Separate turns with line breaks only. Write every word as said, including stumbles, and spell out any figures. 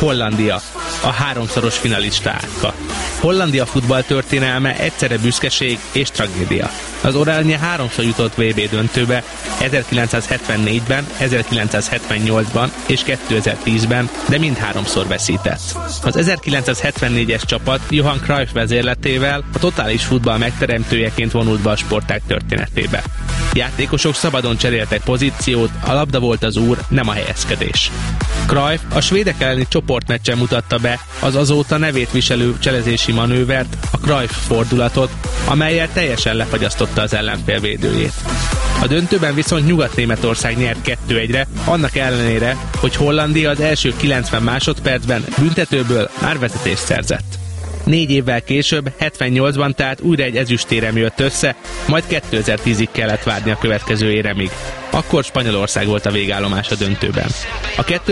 Hollandia, a háromszoros finalistáka. Hollandia futballtörténelme egyszerre büszkeség és tragédia. Az Oranje háromszor jutott vé bé döntőbe, ezerkilencszázhetvennégyben, ezerkilencszázhetvennyolcban és kétezer-tízben, de mindháromszor veszített. Az ezerkilencszázhetvennégyes csapat Johan Cruyff vezérletével a totális futball megteremtőjeként vonult be a sportág történetébe. Játékosok szabadon cseréltek pozíciót, a labda volt az úr, nem a helyezkedés. Cruyff a svédek elleni csoportmeccsen mutatta be az azóta nevét viselő cselezési manővert, a Cruyff fordulatot, amellyel teljesen lefagyasztotta az ellenfél védőjét. A döntőben viszont Nyugat-Németország nyert kettő egyre, annak ellenére, hogy Hollandia az első kilencven másodpercben büntetőből már vezetést szerzett. Négy évvel később, hetvennyolcban tehát újra egy ezüstérem jött össze, majd kétezer-tízig kellett várni a következő éremig. Akkor Spanyolország volt a végállomás a döntőben. A